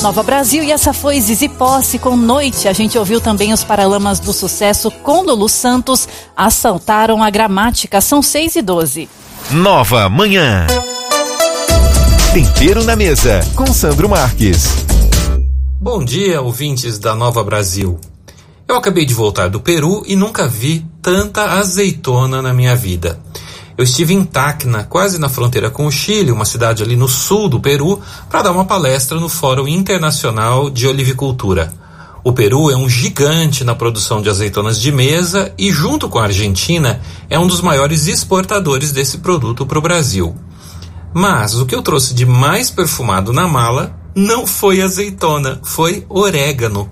Nova Brasil, e essa foi Zizi Posse com Noite. A gente ouviu também os Paralamas do Sucesso com Lulu Santos, Assaltaram a Gramática. São 6h12. Nova Manhã. Tempero na Mesa, com Sandro Marques. Bom dia, ouvintes da Nova Brasil. Eu acabei de voltar do Peru e nunca vi tanta azeitona na minha vida. Eu estive em Tacna, quase na fronteira com o Chile, uma cidade ali no sul do Peru, para dar uma palestra no Fórum Internacional de Olivicultura. O Peru é um gigante na produção de azeitonas de mesa e, junto com a Argentina, é um dos maiores exportadores desse produto para o Brasil. Mas o que eu trouxe de mais perfumado na mala não foi azeitona, foi orégano.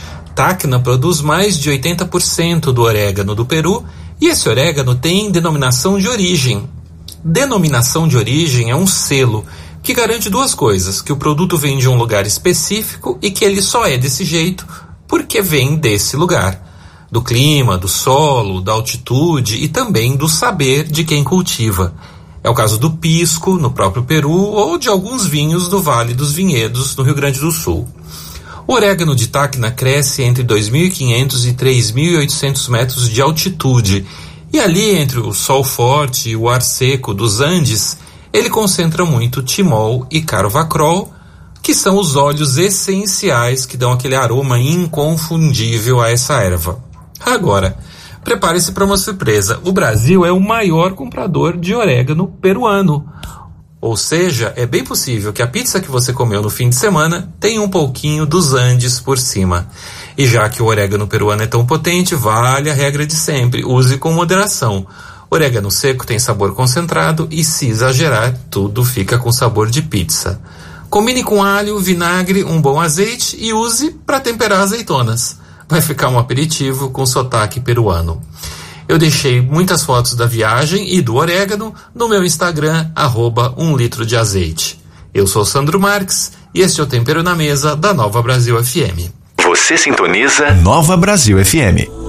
Tacna produz mais de 80% do orégano do Peru e esse orégano tem denominação de origem. Denominação de origem é um selo que garante duas coisas: que o produto vem de um lugar específico e que ele só é desse jeito porque vem desse lugar. Do clima, do solo, da altitude e também do saber de quem cultiva. É o caso do pisco, no próprio Peru, ou de alguns vinhos do Vale dos Vinhedos, no Rio Grande do Sul. O orégano de Tacna cresce entre 2.500 e 3.800 metros de altitude, e ali entre o sol forte e o ar seco dos Andes, ele concentra muito timol e carvacrol, que são os óleos essenciais que dão aquele aroma inconfundível a essa erva. Agora, prepare-se para uma surpresa: o Brasil é o maior comprador de orégano peruano. Ou seja, é bem possível que a pizza que você comeu no fim de semana tenha um pouquinho dos Andes por cima. E já que o orégano peruano é tão potente, vale a regra de sempre: use com moderação. Orégano seco tem sabor concentrado e, se exagerar, tudo fica com sabor de pizza. Combine com alho, vinagre, um bom azeite e use para temperar azeitonas. Vai ficar um aperitivo com sotaque peruano. Eu deixei muitas fotos da viagem e do orégano no meu Instagram, @1litro-de-azeite. Eu sou Sandro Marques e este é o Tempero na Mesa da Nova Brasil FM. Você sintoniza Nova Brasil FM.